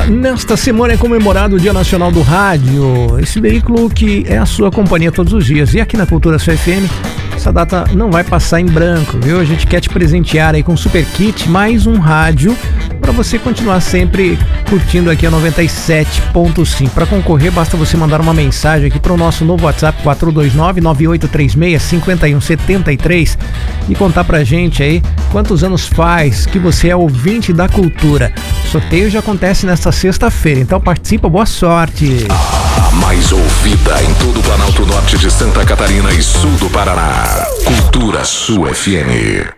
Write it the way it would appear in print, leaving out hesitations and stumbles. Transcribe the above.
nesta semana é comemorado o Dia Nacional do Rádio, esse veículo que é a sua companhia todos os dias. E aqui na Cultura FM, essa data não vai passar em branco, viu? A gente quer te presentear aí com um super kit, mais um rádio, para você continuar sempre curtindo aqui a 97.5. Para concorrer, basta você mandar uma mensagem aqui para o nosso novo WhatsApp 429-9836-5173 e contar pra gente aí quantos anos faz que você é ouvinte da Cultura. O sorteio já acontece nesta sexta-feira, então participa, boa sorte! A mais ouvida em todo o Planalto Norte de Santa Catarina e sul do Paraná. Cultura Sul FM.